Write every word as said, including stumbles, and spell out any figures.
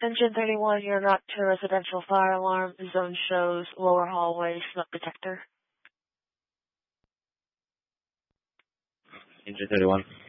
Engine thirty-one, you're not to residential fire alarm. Zone shows lower hallway smoke detector. Engine thirty-one.